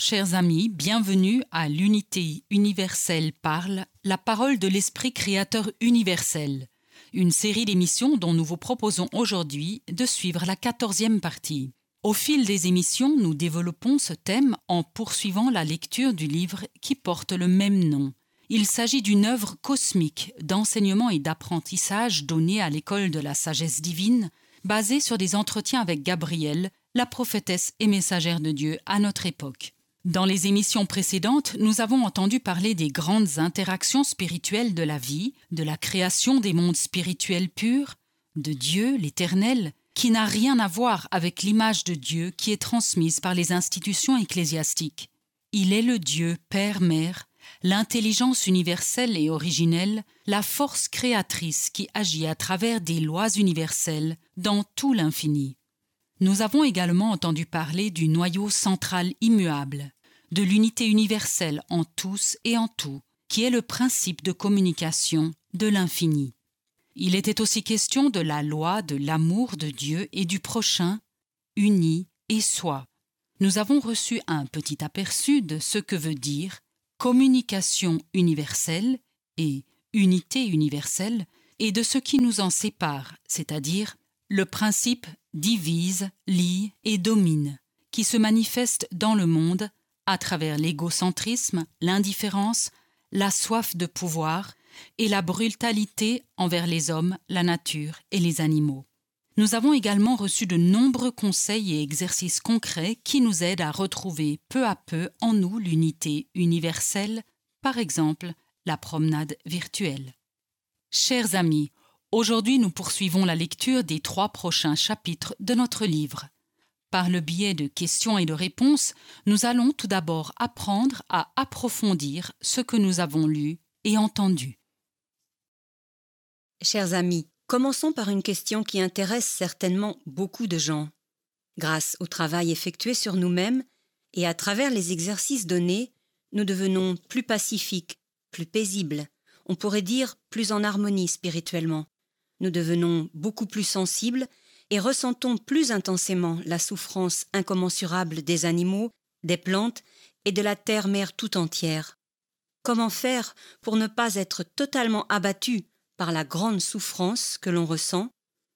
Chers amis, bienvenue à l'Unité universelle parle, la parole de l'Esprit créateur universel, une série d'émissions dont nous vous proposons aujourd'hui de suivre la 14e partie. Au fil des émissions, nous développons ce thème en poursuivant la lecture du livre qui porte le même nom. Il s'agit d'une œuvre cosmique d'enseignement et d'apprentissage donnée à l'école de la sagesse divine, basée sur des entretiens avec Gabrielle, la prophétesse et messagère de Dieu à notre époque. Dans les émissions précédentes, nous avons entendu parler des grandes interactions spirituelles de la vie, de la création des mondes spirituels purs, de Dieu, l'Éternel, qui n'a rien à voir avec l'image de Dieu qui est transmise par les institutions ecclésiastiques. Il est le Dieu Père-Mère, l'intelligence universelle et originelle, la force créatrice qui agit à travers des lois universelles dans tout l'infini. Nous avons également entendu parler du noyau central immuable, de l'unité universelle en tous et en tout, qui est le principe de communication de l'infini. Il était aussi question de la loi de l'amour de Dieu et du prochain, uni et soi. Nous avons reçu un petit aperçu de ce que veut dire communication universelle et unité universelle et de ce qui nous en sépare, c'est-à-dire le principe divise, lie et domine, qui se manifeste dans le monde à travers l'égocentrisme, l'indifférence, la soif de pouvoir et la brutalité envers les hommes, la nature et les animaux. Nous avons également reçu de nombreux conseils et exercices concrets qui nous aident à retrouver peu à peu en nous l'unité universelle, par exemple la promenade virtuelle. Chers amis, aujourd'hui nous poursuivons la lecture des 3 prochains chapitres de notre livre. Par le biais de questions et de réponses, nous allons tout d'abord apprendre à approfondir ce que nous avons lu et entendu. Chers amis, commençons par une question qui intéresse certainement beaucoup de gens. Grâce au travail effectué sur nous-mêmes et à travers les exercices donnés, nous devenons plus pacifiques, plus paisibles, on pourrait dire plus en harmonie spirituellement. Nous devenons beaucoup plus sensibles et ressentons plus intensément la souffrance incommensurable des animaux, des plantes et de la terre-mère tout entière. Comment faire pour ne pas être totalement abattus par la grande souffrance que l'on ressent?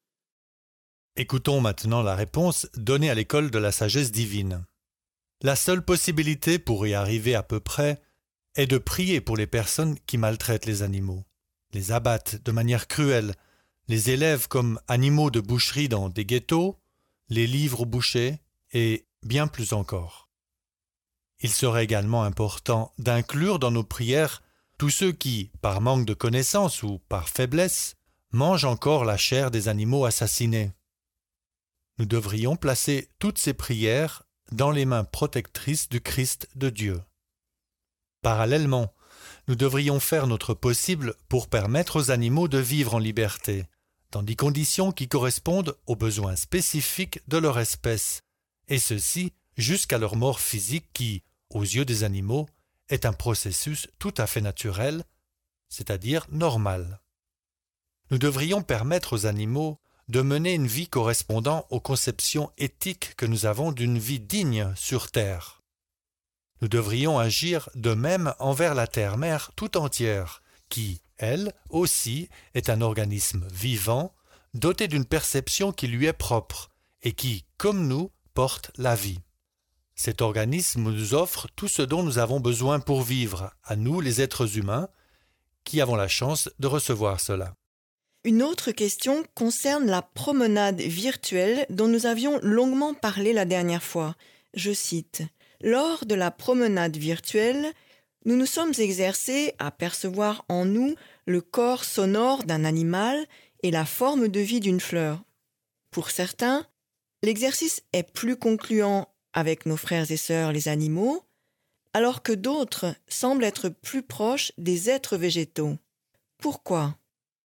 Écoutons maintenant la réponse donnée à l'école de la sagesse divine. La seule possibilité pour y arriver à peu près est de prier pour les personnes qui maltraitent les animaux, les abattent de manière cruelle, les élèvent comme animaux de boucherie dans des ghettos, les livrent aux bouchers et bien plus encore. Il serait également important d'inclure dans nos prières tous ceux qui, par manque de connaissances ou par faiblesse, mangent encore la chair des animaux assassinés. Nous devrions placer toutes ces prières dans les mains protectrices du Christ de Dieu. Parallèlement, nous devrions faire notre possible pour permettre aux animaux de vivre en liberté, dans des conditions qui correspondent aux besoins spécifiques de leur espèce, et ceci jusqu'à leur mort physique qui, aux yeux des animaux, est un processus tout à fait naturel, c'est-à-dire normal. Nous devrions permettre aux animaux de mener une vie correspondant aux conceptions éthiques que nous avons d'une vie digne sur Terre. Nous devrions agir de même envers la Terre-Mère tout entière, qui, elle aussi, est un organisme vivant, doté d'une perception qui lui est propre, et qui, comme nous, porte la vie. Cet organisme nous offre tout ce dont nous avons besoin pour vivre, à nous les êtres humains, qui avons la chance de recevoir cela. Une autre question concerne la promenade virtuelle dont nous avions longuement parlé la dernière fois. Je cite « Lors de la promenade virtuelle, nous nous sommes exercés à percevoir en nous le corps sonore d'un animal et la forme de vie d'une fleur. Pour certains, l'exercice est plus concluant avec nos frères et sœurs les animaux, alors que d'autres semblent être plus proches des êtres végétaux. Pourquoi ?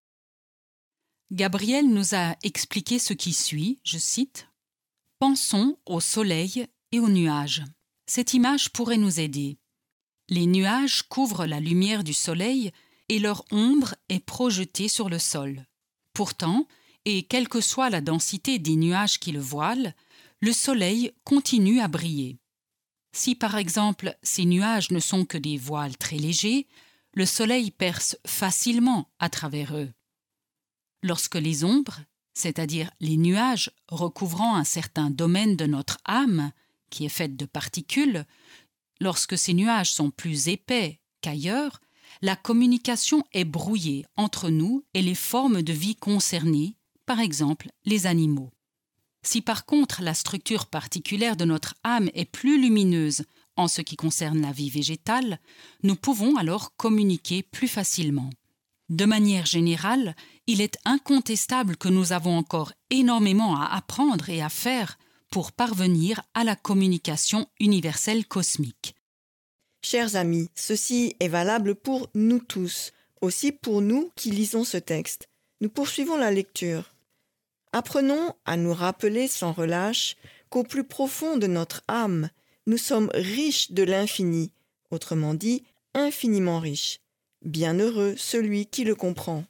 Gabrielle nous a expliqué ce qui suit, je cite « Pensons au soleil et aux nuages. Cette image pourrait nous aider. Les nuages couvrent la lumière du soleil et leur ombre est projetée sur le sol. Pourtant, et quelle que soit la densité des nuages qui le voilent, le soleil continue à briller. Si par exemple ces nuages ne sont que des voiles très légers, le soleil perce facilement à travers eux. Lorsque les ombres, c'est-à-dire les nuages recouvrant un certain domaine de notre âme, qui est faite de particules, lorsque ces nuages sont plus épais qu'ailleurs, la communication est brouillée entre nous et les formes de vie concernées, par exemple les animaux. Si par contre la structure particulière de notre âme est plus lumineuse en ce qui concerne la vie végétale, nous pouvons alors communiquer plus facilement. De manière générale, il est incontestable que nous avons encore énormément à apprendre et à faire pour parvenir à la communication universelle cosmique. Chers amis, ceci est valable pour nous tous, aussi pour nous qui lisons ce texte. Nous poursuivons la lecture. Apprenons à nous rappeler sans relâche qu'au plus profond de notre âme, nous sommes riches de l'infini, autrement dit, infiniment riches. Bienheureux celui qui le comprend.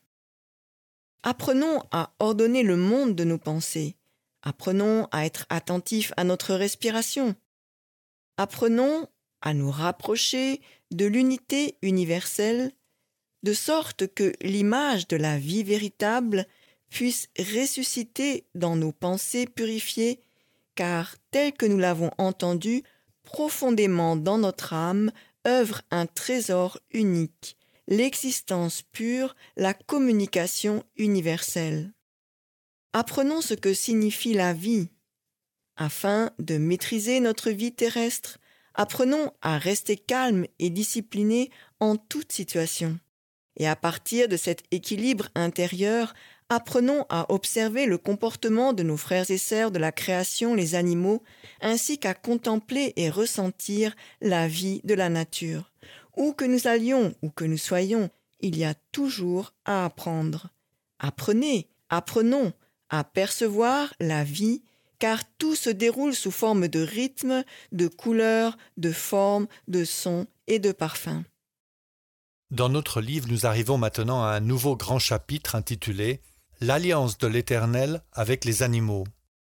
Apprenons à ordonner le monde de nos pensées. Apprenons à être attentifs à notre respiration. Apprenons à nous rapprocher de l'unité universelle, de sorte que l'image de la vie véritable puisse ressusciter dans nos pensées purifiées, car tel que nous l'avons entendu, profondément dans notre âme œuvre un trésor unique, l'existence pure, la communication universelle. Apprenons ce que signifie la vie. Afin de maîtriser notre vie terrestre, apprenons à rester calmes et disciplinés en toute situation. Et à partir de cet équilibre intérieur, apprenons à observer le comportement de nos frères et sœurs de la création, les animaux, ainsi qu'à contempler et ressentir la vie de la nature. Où que nous allions, où que nous soyons, il y a toujours à apprendre. Apprenons à percevoir la vie, car tout se déroule sous forme de rythme, de couleurs, de formes, de sons et de parfums. Dans notre livre, nous arrivons maintenant à un nouveau grand chapitre intitulé « L'alliance de l'Éternel avec les animaux ».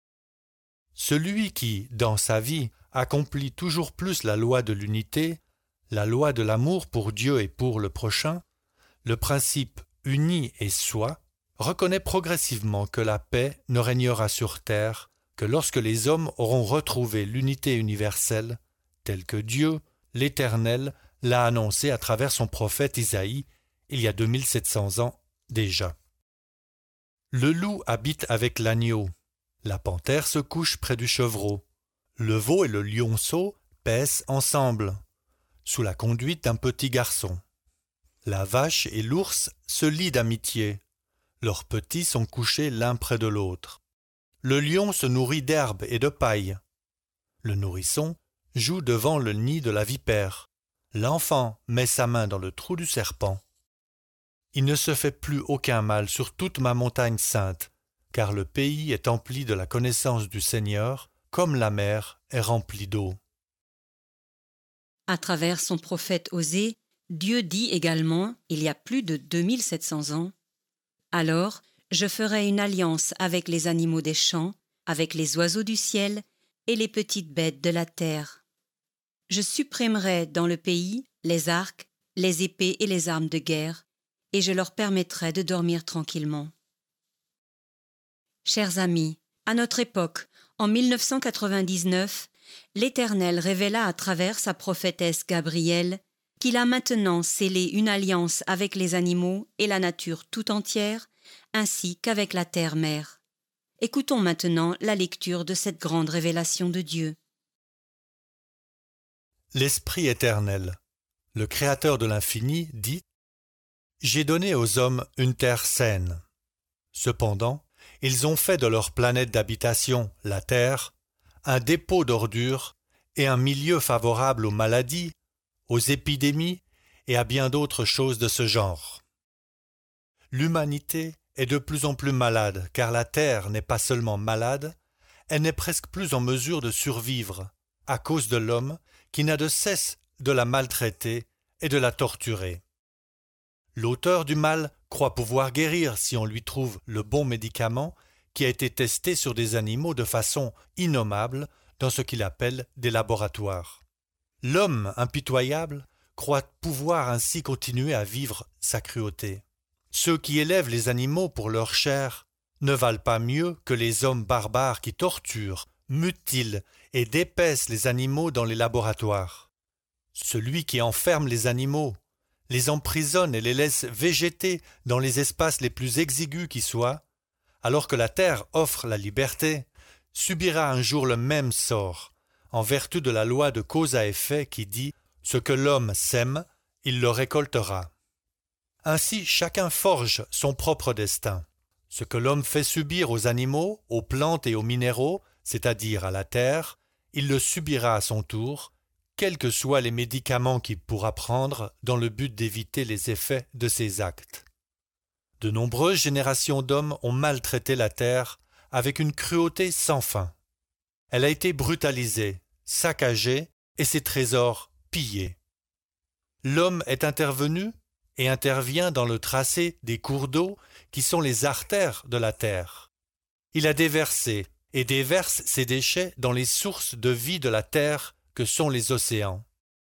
Celui qui, dans sa vie, accomplit toujours plus la loi de l'unité, la loi de l'amour pour Dieu et pour le prochain, le principe uni et soi, reconnaît progressivement que la paix ne régnera sur terre que lorsque les hommes auront retrouvé l'unité universelle, telle que Dieu, l'Éternel, l'a annoncé à travers son prophète Isaïe, il y a 2700 ans déjà. Le loup habite avec l'agneau, la panthère se couche près du chevreau, le veau et le lionceau paissent ensemble, sous la conduite d'un petit garçon. La vache et l'ours se lient d'amitié, leurs petits sont couchés l'un près de l'autre. Le lion se nourrit d'herbe et de paille. Le nourrisson joue devant le nid de la vipère. L'enfant met sa main dans le trou du serpent. Il ne se fait plus aucun mal sur toute ma montagne sainte, car le pays est empli de la connaissance du Seigneur, comme la mer est remplie d'eau. À travers son prophète Osée, Dieu dit également, il y a plus de 2700 ans, « Alors, je ferai une alliance avec les animaux des champs, avec les oiseaux du ciel et les petites bêtes de la terre. Je supprimerai dans le pays les arcs, les épées et les armes de guerre, et je leur permettrai de dormir tranquillement. » Chers amis, à notre époque, en 1999, l'Éternel révéla à travers sa prophétesse Gabrielle qu'il a maintenant scellé une alliance avec les animaux et la nature tout entière, ainsi qu'avec la terre-mère. Écoutons maintenant la lecture de cette grande révélation de Dieu. L'Esprit éternel, le Créateur de l'infini, dit « J'ai donné aux hommes une terre saine. Cependant, ils ont fait de leur planète d'habitation, la terre, un dépôt d'ordures et un milieu favorable aux maladies, aux épidémies et à bien d'autres choses de ce genre. L'humanité est de plus en plus malade, car la terre n'est pas seulement malade, elle n'est presque plus en mesure de survivre, à cause de l'homme qui n'a de cesse de la maltraiter et de la torturer. L'auteur du mal croit pouvoir guérir si on lui trouve le bon médicament qui a été testé sur des animaux de façon innommable dans ce qu'il appelle des laboratoires. L'homme impitoyable croit pouvoir ainsi continuer à vivre sa cruauté. Ceux qui élèvent les animaux pour leur chair ne valent pas mieux que les hommes barbares qui torturent, mutilent et dépècent les animaux dans les laboratoires. Celui qui enferme les animaux, les emprisonne et les laisse végéter dans les espaces les plus exigus qui soient, alors que la terre offre la liberté, subira un jour le même sort, en vertu de la loi de cause à effet qui dit « Ce que l'homme sème, il le récoltera ». Ainsi chacun forge son propre destin. Ce que l'homme fait subir aux animaux, aux plantes et aux minéraux, c'est-à-dire à la terre, il le subira à son tour, quels que soient les médicaments qu'il pourra prendre dans le but d'éviter les effets de ses actes. De nombreuses générations d'hommes ont maltraité la terre avec une cruauté sans fin. Elle a été brutalisée, saccagée et ses trésors pillés. L'homme est intervenu et intervient dans le tracé des cours d'eau qui sont les artères de la terre. Il a déversé et déverse ses déchets dans les sources de vie de la terre que sont les océans.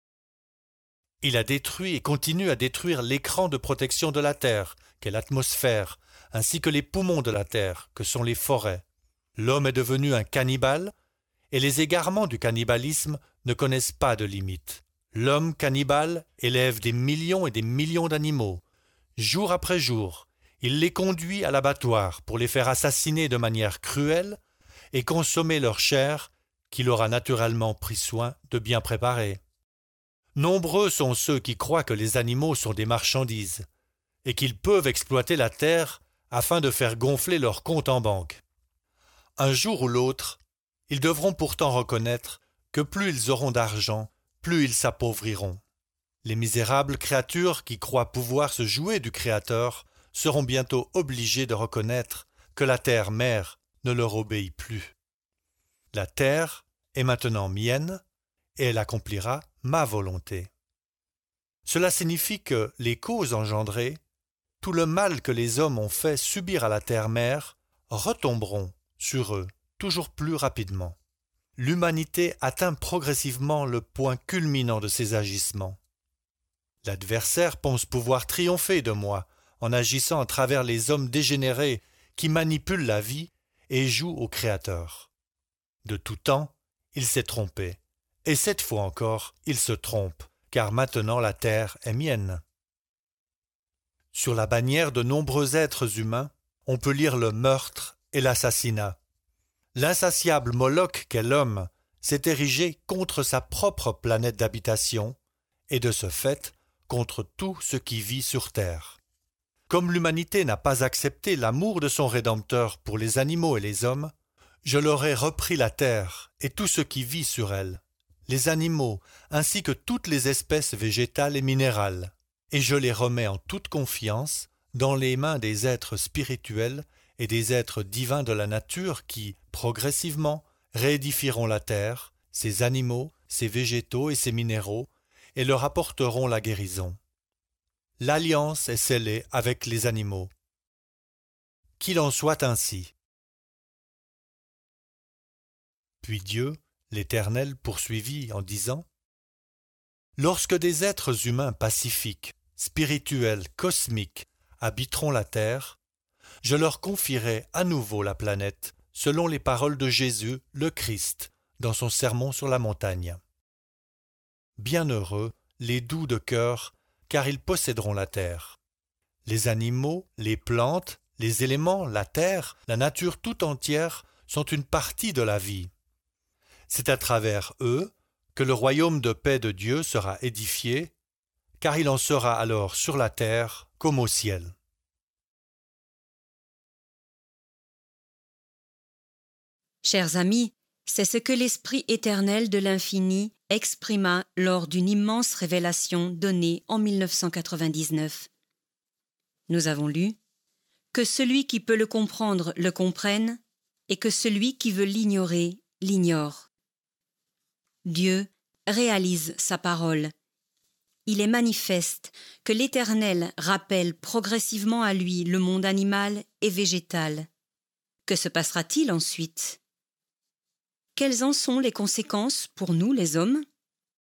Il a détruit et continue à détruire l'écran de protection de la terre, qu'est l'atmosphère, ainsi que les poumons de la terre, que sont les forêts. L'homme est devenu un cannibale, et les égarements du cannibalisme ne connaissent pas de limite. L'homme cannibale élève des millions et des millions d'animaux. Jour après jour, il les conduit à l'abattoir pour les faire assassiner de manière cruelle et consommer leur chair qu'il aura naturellement pris soin de bien préparer. Nombreux sont ceux qui croient que les animaux sont des marchandises et qu'ils peuvent exploiter la terre afin de faire gonfler leur compte en banque. Un jour ou l'autre, ils devront pourtant reconnaître que plus ils auront d'argent, plus ils s'appauvriront. Les misérables créatures qui croient pouvoir se jouer du Créateur seront bientôt obligées de reconnaître que la terre-mère ne leur obéit plus. La terre est maintenant mienne et elle accomplira ma volonté. Cela signifie que les causes engendrées, tout le mal que les hommes ont fait subir à la terre-mère, retomberont sur eux toujours plus rapidement. L'humanité atteint progressivement le point culminant de ses agissements. L'adversaire pense pouvoir triompher de moi en agissant à travers les hommes dégénérés qui manipulent la vie et jouent au Créateur. De tout temps, il s'est trompé, et cette fois encore, il se trompe, car maintenant la terre est mienne. Sur la bannière de nombreux êtres humains, on peut lire le meurtre et l'assassinat. L'insatiable Moloch qu'est l'homme s'est érigé contre sa propre planète d'habitation et de ce fait contre tout ce qui vit sur terre. Comme l'humanité n'a pas accepté l'amour de son Rédempteur pour les animaux et les hommes, je leur ai repris la terre et tout ce qui vit sur elle, les animaux ainsi que toutes les espèces végétales et minérales, et je les remets en toute confiance dans les mains des êtres spirituels et des êtres divins de la nature qui, progressivement, réédifieront la terre, ses animaux, ses végétaux et ses minéraux, et leur apporteront la guérison. L'alliance est scellée avec les animaux. Qu'il en soit ainsi. Puis Dieu, l'Éternel, poursuivit en disant « Lorsque des êtres humains pacifiques, spirituels, cosmiques, habiteront la terre, je leur confierai à nouveau la planète, selon les paroles de Jésus, le Christ, dans son sermon sur la montagne. Bienheureux les doux de cœur, car ils posséderont la terre. Les animaux, les plantes, les éléments, la terre, la nature tout entière sont une partie de la vie. C'est à travers eux que le royaume de paix de Dieu sera édifié, car il en sera alors sur la terre comme au ciel. Chers amis, c'est ce que l'Esprit éternel de l'infini exprima lors d'une immense révélation donnée en 1999. Nous avons lu « Que celui qui peut le comprendre le comprenne et que celui qui veut l'ignorer l'ignore. » Dieu réalise sa parole. Il est manifeste que l'Éternel rappelle progressivement à lui le monde animal et végétal. Que se passera-t-il ensuite ? Quelles en sont les conséquences pour nous les hommes ?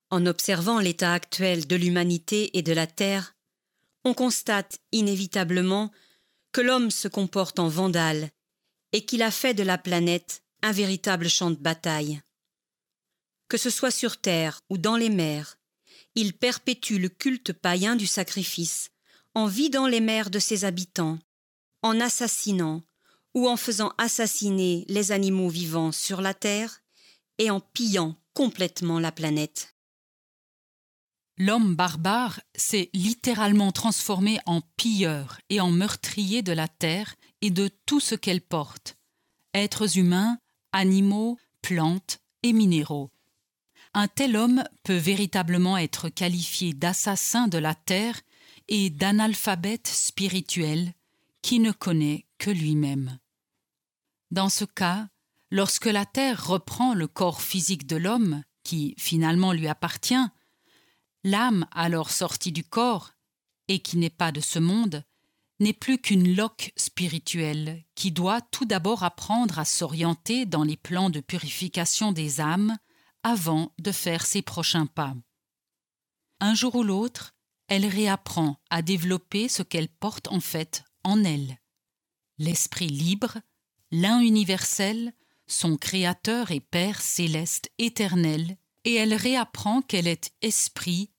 En observant l'état actuel de l'humanité et de la Terre, on constate inévitablement que l'homme se comporte en vandale et qu'il a fait de la planète un véritable champ de bataille. Que ce soit sur Terre ou dans les mers, il perpétue le culte païen du sacrifice en vidant les mers de ses habitants, en assassinant ou en faisant assassiner les animaux vivants sur la Terre et en pillant complètement la planète. L'homme barbare s'est littéralement transformé en pilleur et en meurtrier de la terre et de tout ce qu'elle porte, êtres humains, animaux, plantes et minéraux. Un tel homme peut véritablement être qualifié d'assassin de la terre et d'analphabète spirituel qui ne connaît que lui-même. Dans ce cas, lorsque la terre reprend le corps physique de l'homme, qui finalement lui appartient, l'âme alors sortie du corps, et qui n'est pas de ce monde, n'est plus qu'une loque spirituelle qui doit tout d'abord apprendre à s'orienter dans les plans de purification des âmes avant de faire ses prochains pas. Un jour ou l'autre, elle réapprend à développer ce qu'elle porte en fait en elle. L'esprit libre, l'un universel, son créateur et Père céleste éternel, et elle réapprend qu'elle est esprit